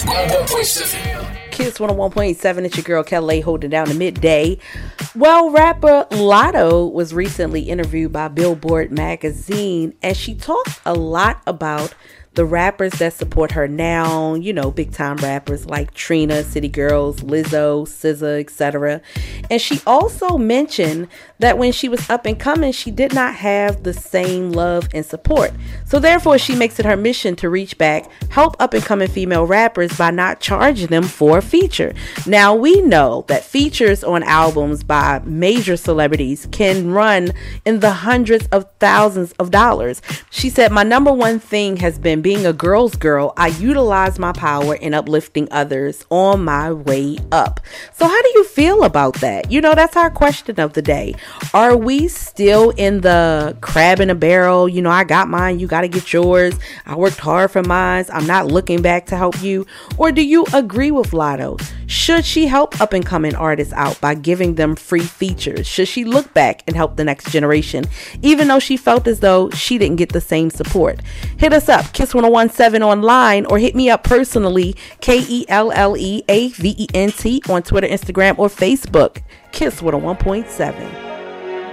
Kiss 101.7, it's your girl Kelly holding down the midday. Well, rapper Latto was recently interviewed by Billboard magazine, and she talked a lot about the rappers that support her now, you know, big time rappers like Trina, City Girls, Lizzo, SZA, etc. And she also mentioned that when she was up and coming, she did not have the same love and support. So therefore, she makes it her mission to reach back, help up and coming female rappers by not charging them for a feature. Now, we know that features on albums by major celebrities can run in the hundreds of thousands of dollars. She said, "My number one thing has been being a girl's girl. I utilize my power in uplifting others on my way up." So how do you feel about that? You know, that's our question of the day. Are we still in the crab in a barrel? You know, I got mine, you got to get yours. I worked hard for mine. I'm not looking back to help you. Or do you agree with Latto? Should she help up and coming artists out by giving them free features? Should she look back and help the next generation, even though she felt as though she didn't get the same support? Hit us up, Kiss 1017 online, or hit me up personally, KELLEAVENT on Twitter, Instagram, or Facebook. Kiss 101.7.